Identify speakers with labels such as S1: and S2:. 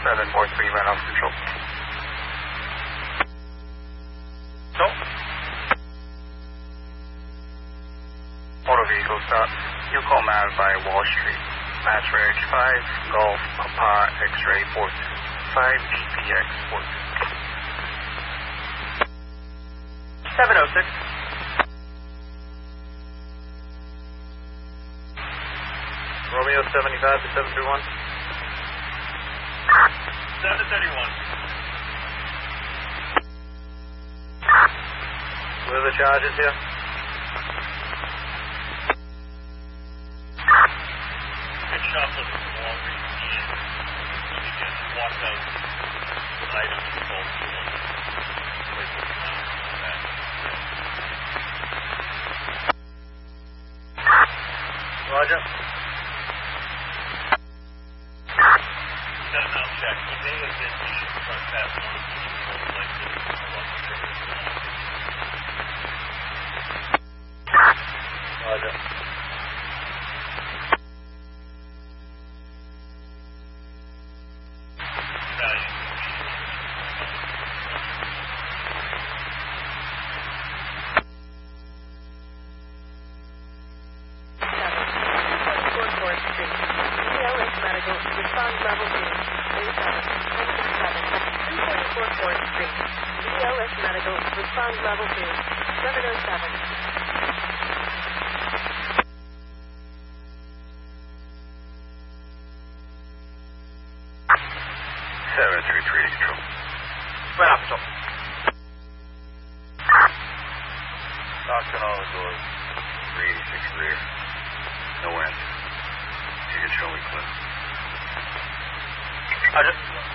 S1: 743, right off control. So, motor vehicle stop. Yukon Ave by Wall Street. Match Reg 5, Golf, Papa, X-ray, port 5, GPX, port 706. Romeo 75 to 731. 731. What are the charges here?
S2: Good shoplifting from Walgreens and he just walked out with items and sold to him.
S1: Roger.
S2: I'll check. He may have been the front pass one. Most likely. I wasn't sure.
S1: Roger.
S3: Respond level 2, 707.
S1: 733 control. Right off control. Stockton all the doors. 386 rear. No end. You can show me clear. Roger.